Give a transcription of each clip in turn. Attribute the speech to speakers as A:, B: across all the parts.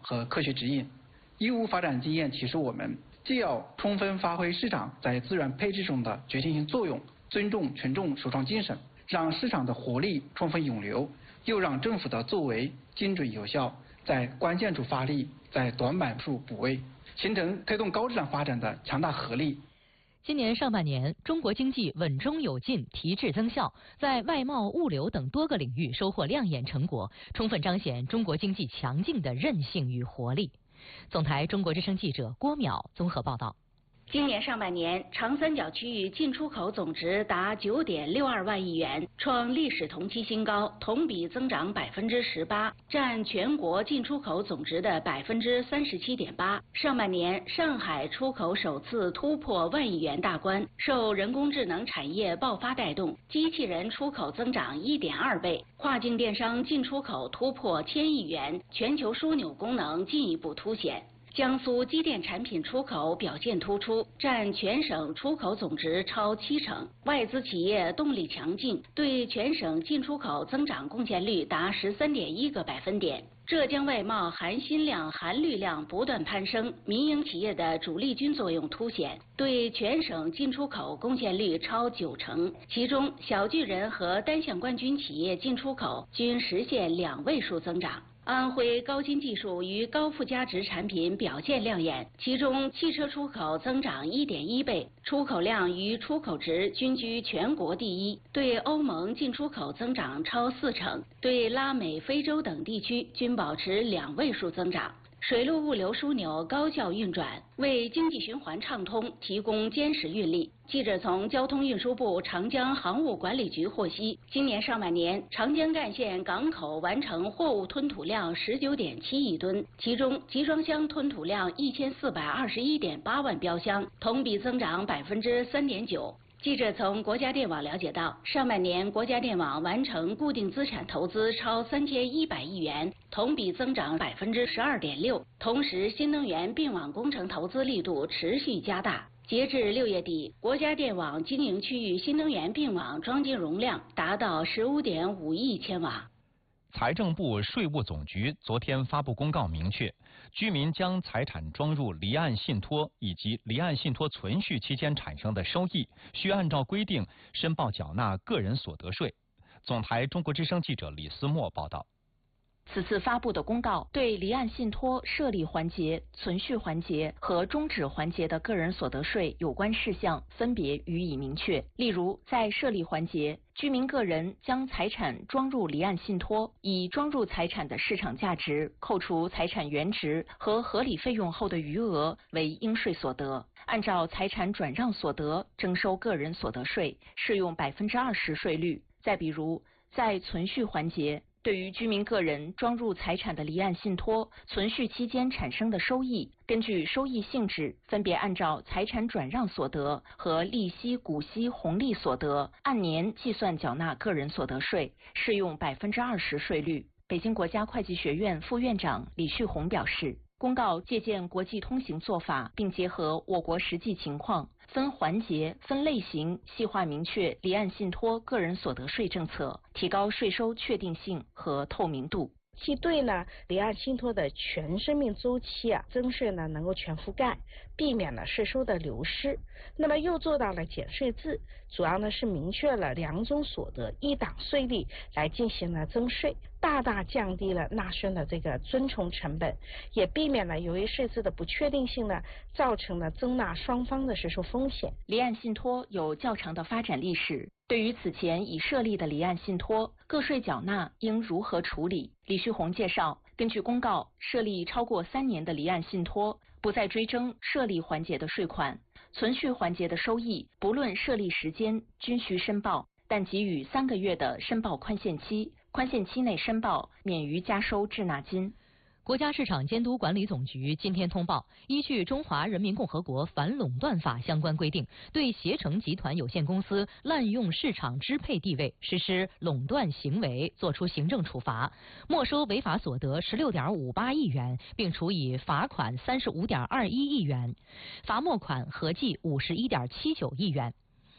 A: 和科学指引。义乌发展经验提示我们，既要充分发挥市场在资源配置中的决定性作用，尊重群众首创精神，让市场的活力充分涌流，又让政府的作为精准有效，在关键处发力，在短板处补位，形成推动高质量发展的强大合力。
B: 今年上半年，中国经济稳中有进，提质增效，在外贸、物流等多个领域收获亮眼成果，充分彰显中国经济强劲的韧性与活力。总台中国之声记者郭淼综合报道。
C: 今年上半年，长三角区域进出口总值达9.62万亿元，创历史同期新高，同比增长18%，占全国进出口总值的37.8%。上半年，上海出口首次突破万亿元大关，受人工智能产业爆发带动，机器人出口增长1.2倍，跨境电商进出口突破1000亿元，全球枢纽功能进一步凸显。江苏机电产品出口表现突出，占全省出口总值超70%，外资企业动力强劲，对全省进出口增长贡献率达13.1个百分点。浙江外贸含薪量、含绿量不断攀升，民营企业的主力军作用凸显，对全省进出口贡献率超90%，其中小巨人和单项冠军企业进出口均实现2位数增长。安徽高新技术与高附加值产品表现亮眼，其中汽车出口增长1.1倍，出口量与出口值均居全国第一，对欧盟进出口增长超40%，对拉美、非洲等地区均保持2位数增长。水陆物流枢纽高效运转，为经济循环畅通提供坚实运力。记者从交通运输部长江航务管理局获悉，今年上半年，长江干线港口完成货物吞吐量19.7亿吨，其中集装箱吞吐量1421.8万标箱，同比增长3.9%。记者从国家电网了解到，上半年国家电网完成固定资产投资超3100亿元，同比增长12.6%。同时，新能源并网工程投资力度持续加大。截至6月底，国家电网经营区域新能源并网装机容量达到15.5亿千瓦。
D: 财政部、税务总局昨天发布公告，明确居民将财产装入离岸信托以及离岸信托存续期间产生的收益，需按照规定申报缴纳个人所得税。总台中国之声记者李思墨报道。
E: 此次发布的公告对离岸信托设立环节、存续环节和终止环节的个人所得税有关事项分别予以明确。例如，在设立环节，居民个人将财产装入离岸信托，以装入财产的市场价值扣除财产原值和合理费用后的余额为应税所得，按照财产转让所得征收个人所得税，适用20%税率。再比如，在存续环节，对于居民个人装入财产的离岸信托存续期间产生的收益，根据收益性质，分别按照财产转让所得和利息、股息、红利所得按年计算缴纳个人所得税，适用20%税率。北京国家会计学院副院长李旭红表示，公告借鉴国际通行做法，并结合我国实际情况，分环节、分类型细化明确离岸信托个人所得税政策，提高税收确定性和透明度。
F: 其对呢离岸信托的全生命周期征税呢能够全覆盖，避免了税收的流失。那么又做到了减税制，主要呢是明确了2种所得一档税率来进行了征税，大大降低了纳税的这个遵从成本，也避免了由于税制的不确定性呢造成了征纳双方的税收风险。
E: 离岸信托有较长的发展历史，对于此前已设立的离岸信托，个税缴纳应如何处理？李旭红介绍，根据公告，设立超过3年的离岸信托不再追征设立环节的税款，存续环节的收益不论设立时间均需申报，但给予3个月的申报宽限期，宽限期内申报免于加收滞纳金。
B: 国家市场监督管理总局今天通报，依据《中华人民共和国反垄断法》相关规定，对携程集团有限公司滥用市场支配地位实施垄断行为作出行政处罚，没收违法所得16.58亿元，并处以罚款35.21亿元，罚没款合计51.79亿元。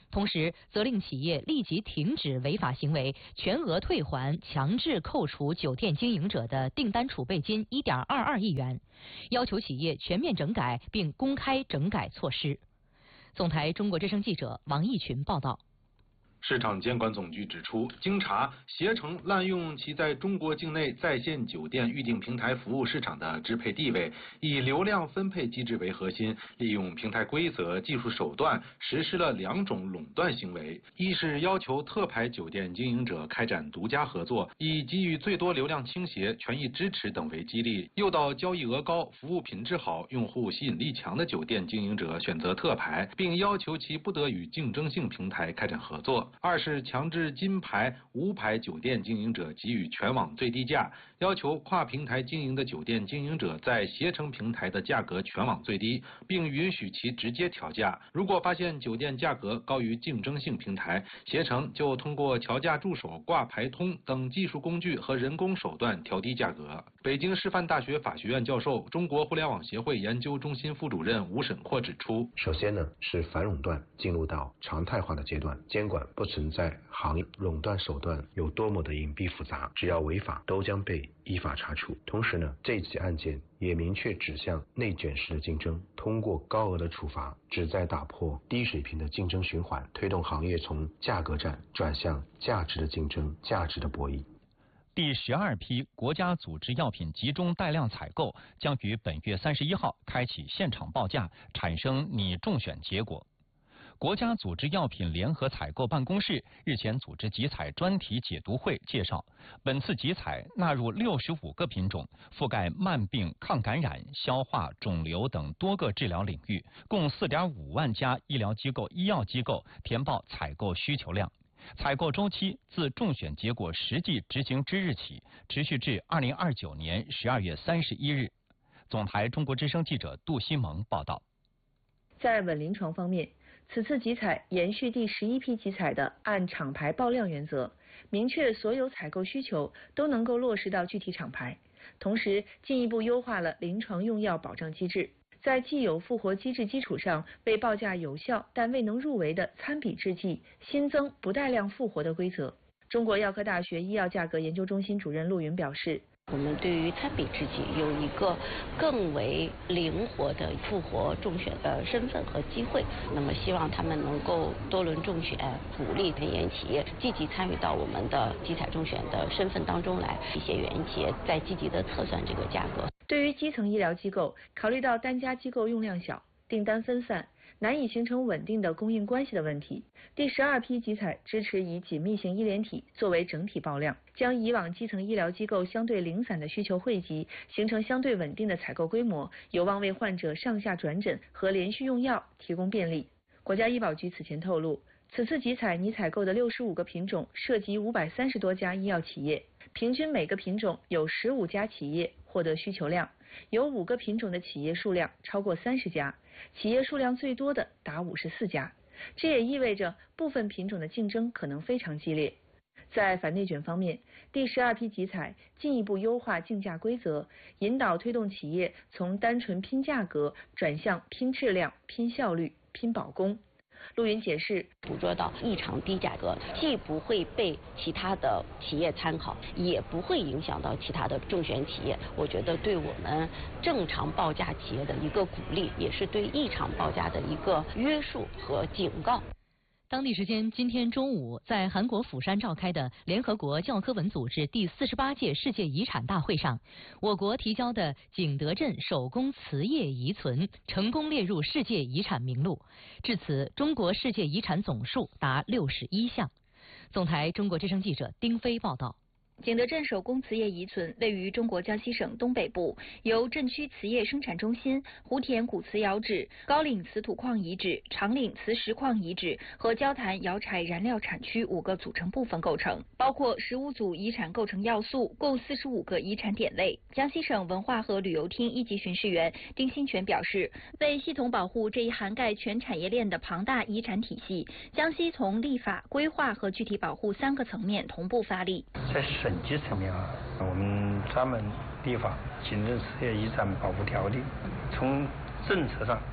B: 同时责令企业立即停止违法行为，全额退还强制扣除酒店经营者的订单储备金1.22亿元，要求企业全面整改并公开整改措施。总台中国之声记者王义群报道。
G: 市场监管总局指出，经查，携程滥用其在中国境内在线酒店预订平台服务市场的支配地位，以流量分配机制为核心，利用平台规则、技术手段，实施了2种垄断行为：一是要求特牌酒店经营者开展独家合作，以给予最多流量倾斜、权益支持等为激励，诱导交易额高、服务品质好、用户吸引力强的酒店经营者选择特牌，并要求其不得与竞争性平台开展合作。二是强制金牌、无牌酒店经营者给予全网最低价，要求跨平台经营的酒店经营者在携程平台的价格全网最低，并允许其直接调价。如果发现酒店价格高于竞争性平台，携程就通过调价助手、挂牌通等技术工具和人工手段调低价格。北京师范大学法学院教授、中国互联网协会研究中心副主任吴沈阔指出，
H: 首先呢是反垄断进入到常态化的阶段，监管不存在行业垄断手段有多么的隐蔽复杂，只要违法都将被依法查处。同时呢，这起案件也明确指向内卷式的竞争，通过高额的处罚，旨在打破低水平的竞争循环，推动行业从价格战转向价值的竞争、价值的博弈。
D: 第12批国家组织药品集中带量采购将于本月31号开启现场报价，产生拟中选结果。国家组织药品联合采购办公室日前组织集采专题解读会，介绍本次集采纳入65个品种，覆盖慢病、抗感染、消化、肿瘤等多个治疗领域，共4.5万家医疗机构、医药机构填报采购需求量。采购周期自中选结果实际执行之日起，持续至2029年12月31日。总台中国之声记者杜西蒙报道。
I: 在稳临床方面，此次集采延续第11批集采的按厂牌报量原则，明确所有采购需求都能够落实到具体厂牌，同时进一步优化了临床用药保障机制，在既有复活机制基础上，为报价有效但未能入围的参比制剂新增不带量复活的规则。中国药科大学医药价格研究中心主任陆云表示，
J: 我们对于参比制剂有一个更为灵活的复活中选的身份和机会，那么希望他们能够多轮中选，鼓励原研企业积极参与到我们的集采中选的身份当中来，一些原研企业在积极的测算这个价格。
I: 对于基层医疗机构，考虑到单家机构用量小、订单分散，难以形成稳定的供应关系的问题，第12批集采支持以紧密型医联体作为整体报量，将以往基层医疗机构相对零散的需求汇集，形成相对稳定的采购规模，有望为患者上下转诊和连续用药提供便利。国家医保局此前透露，此次集采拟采购的65个品种涉及530多家医药企业，平均每个品种有15家企业获得需求量，有5个品种的企业数量超过30家，企业数量最多的达54家。这也意味着部分品种的竞争可能非常激烈。在反内卷方面，第12批集采进一步优化竞价规则，引导推动企业从单纯拼价格转向拼质量、拼效率、拼保供。陆云解释，
J: 捕捉到异常低价格，既不会被其他的企业参考，也不会影响到其他的中选企业。我觉得对我们正常报价企业的一个鼓励，也是对异常报价的一个约束和警告。
B: 当地时间今天中午，在韩国釜山召开的联合国教科文组织第48届世界遗产大会上，我国提交的景德镇手工瓷业遗存成功列入世界遗产名录。至此，中国世界遗产总数达61项。总台中国之声记者丁飞报道。
K: 景德镇手工瓷业遗存位于中国江西省东北部，由镇区瓷业生产中心、湖田古瓷窑址、高岭瓷土矿遗址、长岭瓷石矿遗址和焦坛窑柴燃料产区5个组成部分构成，包括15组遗产构成要素，共45个遗产点位。江西省文化和旅游厅1级巡视员丁新全表示，为系统保护这一涵盖全产业链的庞大遗产体系，江西从立法、规划和具体保护3个层面同步发力。
L: 在省级层面我们专门立法《景德镇瓷业遗产保护条例》，从政策上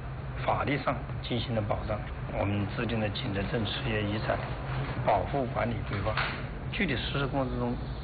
L: 法律上进行了保障。我们制定了景德镇实业遗产保护管理规划，具体实施过程中